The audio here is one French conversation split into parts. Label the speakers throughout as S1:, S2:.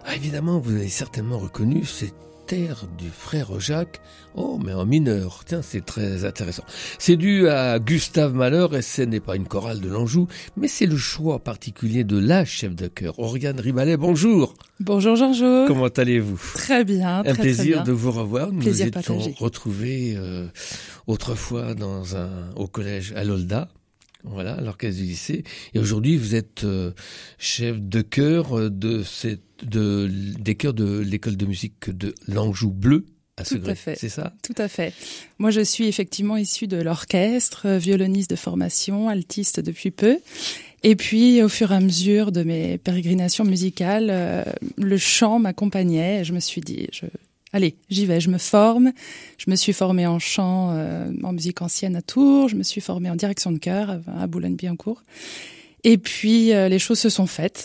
S1: Ah, évidemment, vous avez certainement reconnu cette terre du frère Jacques. Oh, mais en mineur. Tiens, c'est très intéressant. C'est dû à Gustave Mahler et ce n'est pas une chorale de l'Anjou, mais c'est le choix particulier de la chef de chœur. Oriane Ribalet, bonjour.
S2: Bonjour Georges.
S1: Comment allez-vous?
S2: Très bien,
S1: Un
S2: très
S1: plaisir
S2: bien.
S1: de vous revoir. Nous
S2: Plaisir
S1: nous étions
S2: partagé.
S1: retrouvés autrefois au collège à Lolda. Voilà, à l'orchestre du lycée. Et aujourd'hui, vous êtes chef de chœur des chœurs de l'école de musique de l'Anjou Bleu à
S2: Tout
S1: Segré.
S2: à fait.
S1: C'est ça?
S2: Tout à fait. Moi, je suis effectivement issue de l'orchestre, violoniste de formation, altiste depuis peu. Et puis, au fur et à mesure de mes pérégrinations musicales, le chant m'accompagnait. Et je me suis dit, allez, j'y vais, je me forme. Je me suis formée en chant, en musique ancienne à Tours. Je me suis formée en direction de chœur à Boulogne-Billancourt. Et puis les choses se sont faites.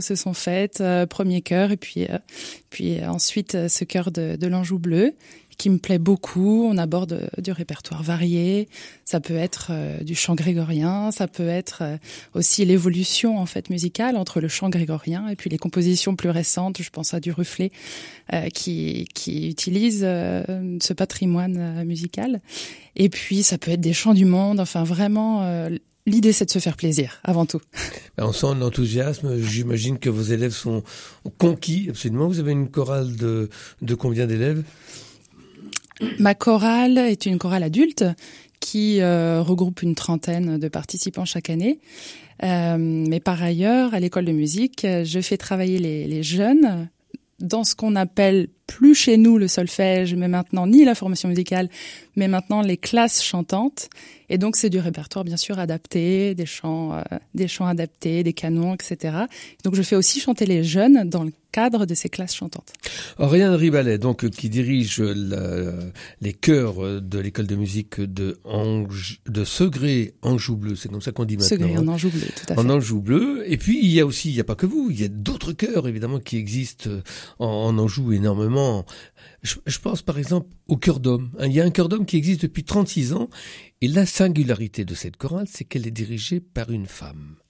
S2: Premier chœur et puis ensuite ce chœur de l'Anjou Bleu qui me plaît beaucoup. On aborde du répertoire varié. Ça peut être du chant grégorien, ça peut être aussi l'évolution en fait musicale entre le chant grégorien et puis les compositions plus récentes. Je pense à du Rufflet qui utilise ce patrimoine musical. Et puis ça peut être des chants du monde. Enfin vraiment. L'idée, c'est de se faire plaisir, avant tout.
S1: On sent l'enthousiasme. J'imagine que vos élèves sont conquis, absolument. Vous avez une chorale de combien d'élèves?
S2: Ma chorale est une chorale adulte qui regroupe une trentaine de participants chaque année. Mais par ailleurs, à l'école de musique, je fais travailler les jeunes dans ce qu'on appelle plus chez nous le solfège, mais maintenant ni la formation musicale, mais maintenant les classes chantantes. Et donc c'est du répertoire bien sûr adapté, des chants adaptés, des canons, etc. Donc je fais aussi chanter les jeunes dans le cadre de ces classes chantantes.
S1: Oriane Ribalet, donc qui dirige les chœurs de l'école de musique de Segré, Anjou Bleu, c'est comme ça qu'on dit maintenant.
S2: Segré en Anjou Bleu, tout à fait.
S1: En Anjou Bleu. Et puis il y a pas que vous, il y a d'autres chœurs évidemment qui existent en Anjou énormément. Je pense par exemple au chœur d'homme. Il y a un chœur d'homme qui existe depuis 36 ans et la singularité de cette chorale, c'est qu'elle est dirigée par une femme.